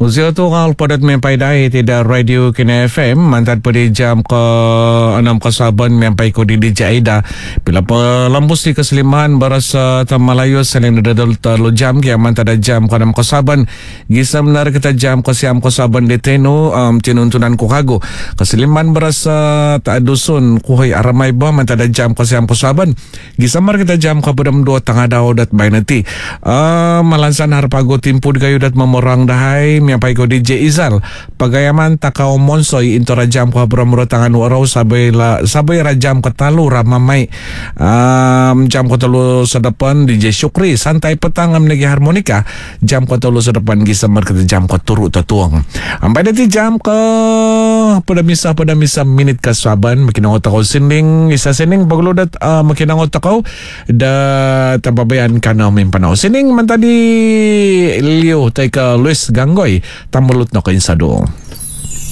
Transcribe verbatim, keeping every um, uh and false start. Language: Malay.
Uzio tu ngal padat mempai dai tidak radio kena F M mantat pada jam ke enam ke saban mempai ko di D J Aida bila pelembus di keseliman berasa Tamalayu saling dadal terlalu jam yang mantat ada jam ke enam ke saban gisa benar kita jam ke siam ke saban di tenu um, tinuntunan ku kago keseliman berasa tak dusun kuhai aramai bah mantat ada jam ke siam ke saban gisa mar kita jam ke bedam dua tengah daudat bay nanti uh, malansan harpago timpu gayu dat memorang dahai miapai ko D J Izal pagayaman takau monsoy into rajam ko bramro tangan waraw sabay la sabay rajam ko talo ramamay um, jam ko talo sa depan D J Syukri santai petang am nagi harmonika jam ko talo sa depan gisamar kita jam ko turu tatuang ambay dati jam ko pada misa pada misa minit kasaban makinangot ako sinding isa sinding pagludat uh, makinangot ako da tababayan ka na min panaw sinding man tadi Leo tay ka Luis Ganggoy tamulut na ko insado.